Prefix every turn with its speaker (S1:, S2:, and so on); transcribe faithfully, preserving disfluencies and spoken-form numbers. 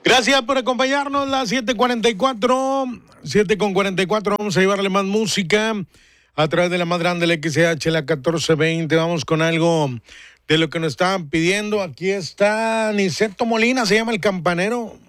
S1: Gracias por acompañarnos, las siete cuarenta y cuatro, siete con cuarenta y cuatro, vamos a llevarle más música a través de la más grande, la X C H, la catorce veinte. Vamos con algo de lo que nos estaban pidiendo. Aquí está Niceto Molina, se llama El Campanero.